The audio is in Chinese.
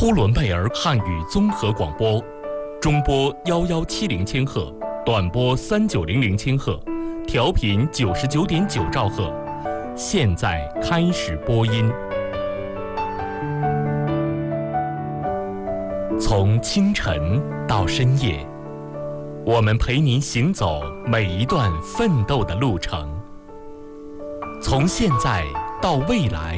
呼伦贝尔汉语综合广播，中波1170千赫，短波3900千赫，调频99.9兆赫。现在开始播音。从清晨到深夜，我们陪您行走每一段奋斗的路程。从现在到未来，